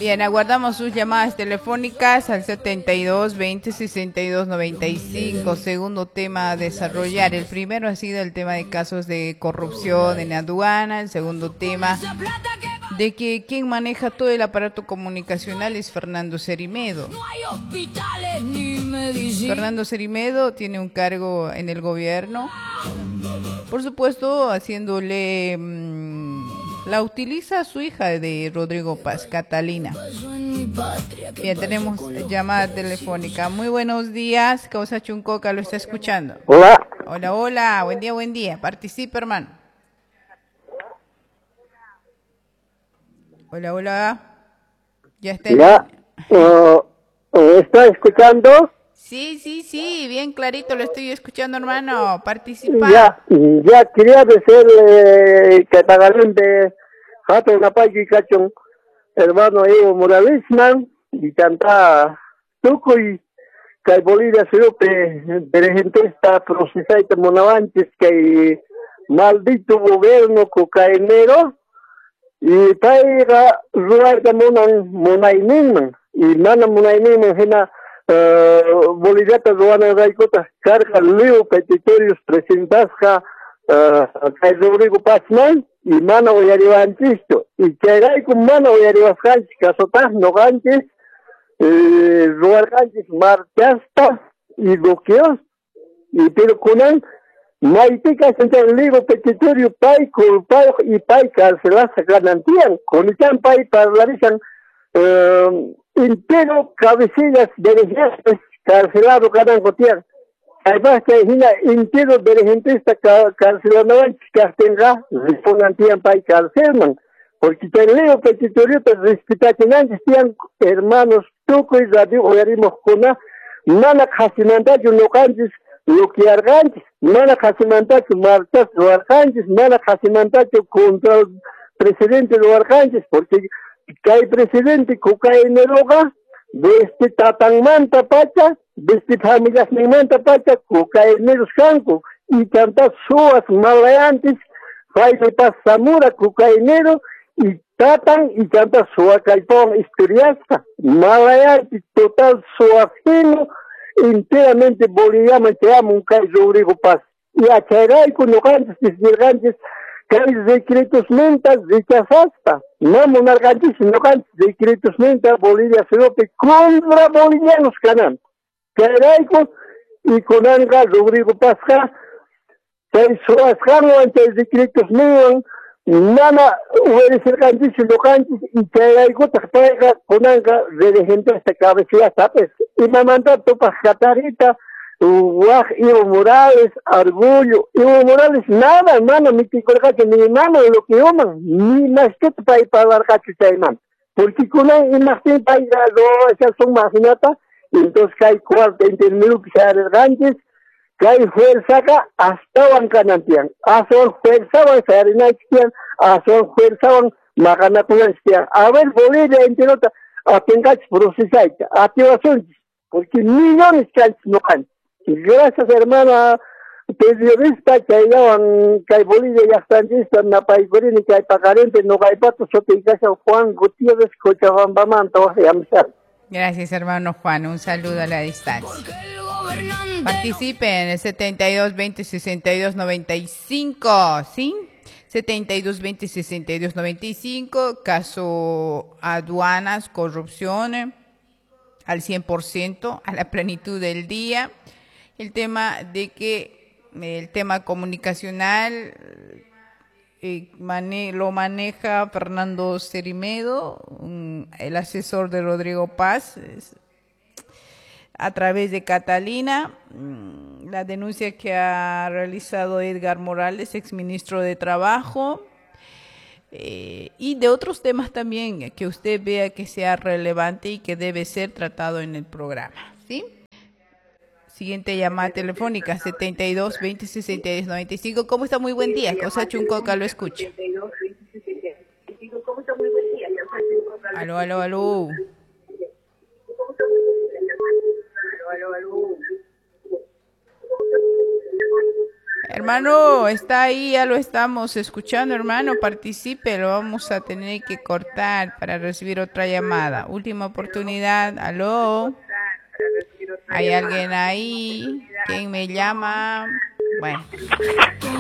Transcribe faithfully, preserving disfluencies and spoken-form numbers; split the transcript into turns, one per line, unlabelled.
Bien, aguardamos sus llamadas telefónicas al setenta y dos, veinte, sesenta y dos, noventa y cinco. Segundo tema a desarrollar. El primero ha sido el tema de casos de corrupción en aduana. El segundo tema de que quien maneja todo el aparato comunicacional es Fernando Cerimedo. Fernando Cerimedo tiene un cargo en el gobierno, por supuesto, haciéndole... Mmm, la utiliza su hija de Rodrigo Paz, Catalina. Bien, tenemos llamada telefónica. Muy buenos días, Causa Chuncoca lo está escuchando.
Hola.
Hola, hola, buen día, buen día. Participe, hermano. Hola, hola. Ya está.
Ya, uh, ¿está escuchando?
Sí, sí, sí, bien clarito lo estoy escuchando, hermano. Participa.
Ya, ya quería decirle que pagarán de Jato Napaki Cachón, hermano Evo Morales, man, y canta Tuco y que Bolivia se lo de gente está procesada y monavantes que maldito gobierno cocainero y traiga ruar de monan monainin y mana monainin gena Uh, Bolivia Ruana Raikota carga Leo petitorios presentasca uh, Kai Rodrigo Pazman y mano voy a llevar antisto y que hay con mano voy a llevar ganches casotas no ganches eh, robar ganches marchasta y bloqueos y pero con él Maitica sentar el libro petitorio pai culpado y pai carcelaza garantían con el pai parlarizan uh, entero cabecillas de ejércitos carcelado ganan cotiar. Además que hay entero de gente está carcelado que tenga respondantían para carcelman. Porque te leo petitorio te respeta que nadie sean hermanos toco y radio oyarimos con nana casimanta yo no canjes lo que argantes nana casimanta que marchas lo argantes nana casimanta que contra el presidente lo argantes porque que hay presidente cocaíneroga de este tatangmanta pacha de este familias manta pacha cocaíneros canco y tantas suas malayantes faile pasamura cocaínero y tatan y tantas sua caipón historiasta malayantes total suafino enteramente boliviano te amo un cae Rodrigo Paz y a Charay con los gantes desvirgantes caes decretos mentas rechazasta no monargantes no gantes decretos mentas Bolivia se lope contra bolivianos canan Charay y con anga Rodrigo Paz cae suascano ante decretos mentas nana hubiera ser gantes y no gantes y Charay tapaiga con anga de gente hasta cabecilla sabes y me manda topas catarita Uah, Evo Morales, orgullo, Evo Morales, nada, hermano, mi ticorga que mi hermano lo que aman, ni más que para ir para la cachita, hermano, porque con la imagen para ir a lo, esas son maginata, y entonces que hay cuarto entre mil que se argantes, que hay fuerza acá, hasta van canantian, a son fuerza van a arinachian, a son fuerza van magana con a ver, Bolivia enterota, a tengas procesar, a activación, porque millones que no han. Gracias, hermana periodista, que hayan que Bolivia ya están listos en la país y que hay pagarente, no hay patos, yo te digo Juan Gutiérrez, Cochabamba, Manto,
gracias, hermano Juan, un saludo a la distancia. Participe en el setenta y dos, veinte, sesenta y dos, noventa y cinco, ¿sí? setenta y dos, veinte, sesenta y dos, noventa y cinco, caso aduanas, corrupción al cien por ciento, a la plenitud del día. El tema de que el tema comunicacional eh, mane lo maneja Fernando Cerimedo, um, el asesor de Rodrigo Paz, es, a través de Catalina, um, la denuncia que ha realizado Edgar Morales, exministro de Trabajo, eh, y de otros temas también que usted vea que sea relevante y que debe ser tratado en el programa, ¿sí? Siguiente llamada telefónica, setenta y dos, veinte, sesenta y dos, noventa y cinco. ¿Cómo está? Muy buen día. Cosa Chuncoca lo escucha. Aló, aló, aló. Hermano, está ahí, ya lo estamos escuchando, hermano, participe, lo vamos a tener que cortar para recibir otra llamada. Última oportunidad, aló. ¿Hay alguien ahí? ¿Quién me llama? Bueno.